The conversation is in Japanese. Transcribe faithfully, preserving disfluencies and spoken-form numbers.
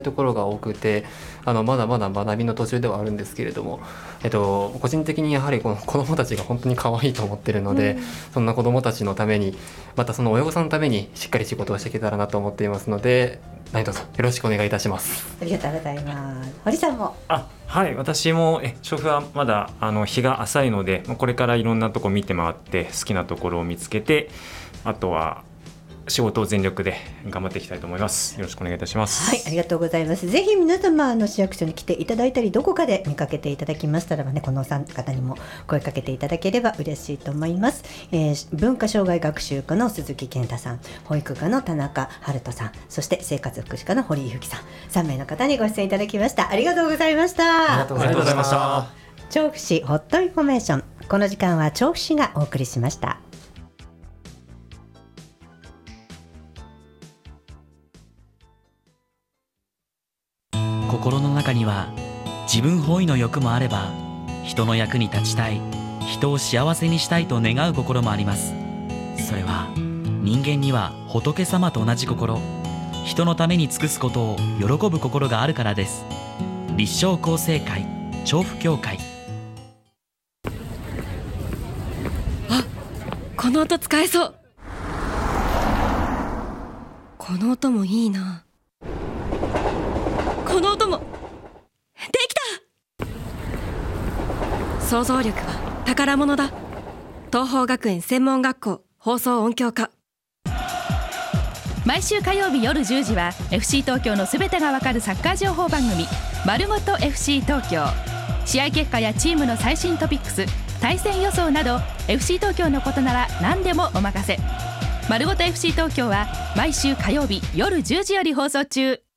ところが多くて、あのまだまだ学びの途中ではあるんですけれども、えっと、個人的にやはりこの子どもたちが本当に可愛いと思ってるので、うん、そんな子どもたちのために、またその親御さんのためにしっかり仕事をしていけたらなと思っていますので、何卒よろしくお願いいたします。 ありがとうございます。堀さんも。 あ、はい、私もえ調布はまだあの日が浅いので、これからいろんなとこ見て回って好きなところを見つけて、あとは仕事を全力で頑張っていきたいと思います。よろしくお願いいたします。 はい、ありがとうございます。ぜひ皆様あの市役所に来ていただいたり、どこかで見かけていただきましたらばね、このお三方にも声かけていただければ嬉しいと思います。えー、文化障害学習課の鈴木健太さん、保育課の田中春人さん、そして生活福祉課の堀井由紀さん、さん名の方にご出演いただきました。ありがとうございました。 ありがとうございました。 調布市ホットインフォメーション、この時間は調布市がお送りしました。 心の中には自分本位の欲もあれば、人の役に立ちたい、人を幸せにしたいと願う心もあります。それは人間には仏様と同じ心、人のために尽くすことを喜ぶ心があるからです。立正厚生会調布協会。 あ、この音使えそう。この音もいいな。この音もできた。想像力は宝物だ。東邦学園専門学校放送音響科。 毎週火曜日夜じゅうじは エフシー 東京のすべてがわかるサッカー情報番組まるごと エフシー 東京。試合結果やチームの最新トピックス、対戦予想など エフシー 東京のことなら何でもお任せ。まるごと エフシー 東京は毎週火曜日夜じゅうじより放送中。